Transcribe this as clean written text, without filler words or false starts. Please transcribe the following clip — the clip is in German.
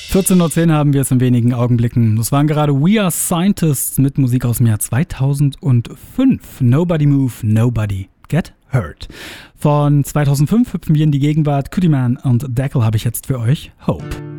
14:10 haben wir es in wenigen Augenblicken. Das waren gerade We Are Scientists mit Musik aus dem Jahr 2005. Nobody Move, Nobody Get Hurt. Von 2005 hüpfen wir in die Gegenwart. Cootie Man und Deckel habe ich jetzt für euch. Hope.